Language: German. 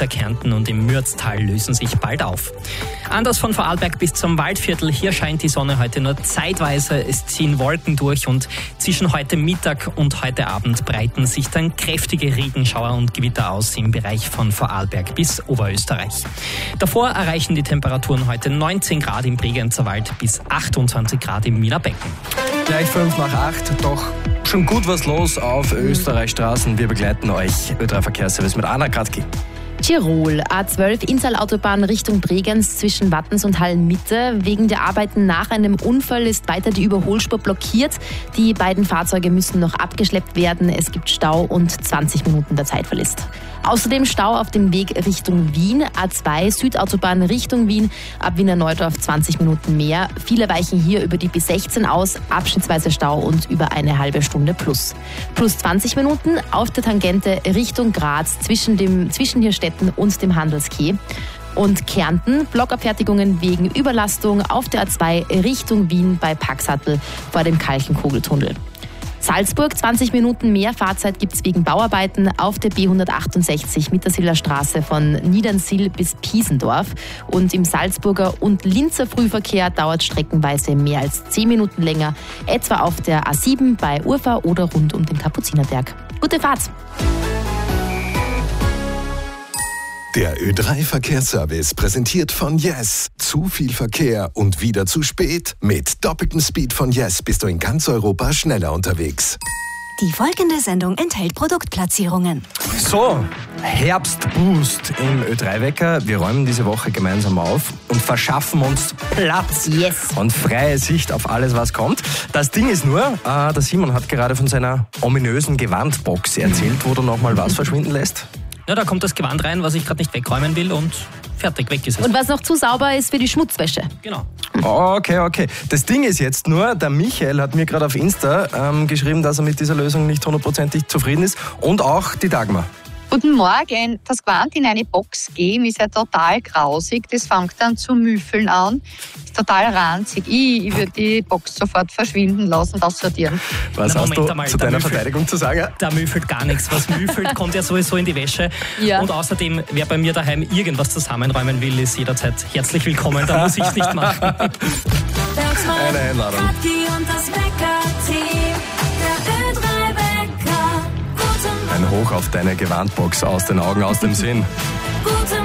Unterkärnten und im Mürztal lösen sich bald auf. Anders von Vorarlberg bis zum Waldviertel, hier scheint die Sonne heute nur zeitweise, es ziehen Wolken durch und zwischen heute Mittag und heute Abend breiten sich dann kräftige Regenschauer und Gewitter aus im Bereich von Vorarlberg bis Oberösterreich. Davor erreichen die Temperaturen heute 19 Grad im Bregenzer Wald bis 28 Grad im Wiener Becken. Gleich 5:08, doch schon gut was los auf Österreichstraßen. Wir begleiten euch. Ö3 Verkehrsservice mit Anna Kratki. Tirol, A12 Inntal-Autobahn Richtung Bregenz zwischen Wattens und Hallenmitte. Wegen der Arbeiten nach einem Unfall ist weiter die Überholspur blockiert. Die beiden Fahrzeuge müssen noch abgeschleppt werden. Es gibt Stau und 20 Minuten der Zeitverlust. Außerdem Stau auf dem Weg Richtung Wien, A2 Südautobahn Richtung Wien, ab Wiener Neudorf 20 Minuten mehr. Viele weichen hier über die B16 aus, abschnittsweise Stau und über eine halbe Stunde plus. Plus 20 Minuten auf der Tangente Richtung Graz zwischen Hirstetten und dem Handelsquai. Und Kärnten, Blockabfertigungen wegen Überlastung auf der A2 Richtung Wien bei Paxattel vor dem Kalchenkogeltunnel. Salzburg, 20 Minuten mehr Fahrzeit gibt es wegen Bauarbeiten auf der B168 Mittersiller Straße von Niedernsill bis Piesendorf. Und im Salzburger und Linzer Frühverkehr dauert streckenweise mehr als 10 Minuten länger, etwa auf der A7 bei Urfa oder rund um den Kapuzinerberg. Gute Fahrt! Der Ö3 Verkehrsservice präsentiert von Yes. Zu viel Verkehr und wieder zu spät? Mit doppeltem Speed von Yes bist du in ganz Europa schneller unterwegs. Die folgende Sendung enthält Produktplatzierungen. So, Herbstboost im Ö3-Wecker. Wir räumen diese Woche gemeinsam auf und verschaffen uns Platz und freie Sicht auf alles, was kommt. Das Ding ist nur, der Simon hat gerade von seiner ominösen Gewandbox erzählt, wo du nochmal was verschwinden lässt. Ja, da kommt das Gewand rein, was ich gerade nicht wegräumen will und fertig, weg ist es. Und was noch zu sauber ist für die Schmutzwäsche. Genau. Okay. Das Ding ist jetzt nur, der Michael hat mir gerade auf Insta geschrieben, dass er mit dieser Lösung nicht 100% zufrieden ist und auch die Dagmar. Guten Morgen. Das Gewand in eine Box geben ist ja total grausig. Das fängt dann zu müffeln an. Ist total ranzig. Ich würde die Box sofort verschwinden lassen, aussortieren. Was hast du zu deiner Verteidigung zu sagen? Da müffelt gar nichts. Was müffelt, kommt ja sowieso in die Wäsche. Ja. Und außerdem, wer bei mir daheim irgendwas zusammenräumen will, ist jederzeit herzlich willkommen. Da muss ich es nicht machen. Eine Einladung. Ein Hoch auf deine Gewandbox, aus den Augen, aus dem Sinn.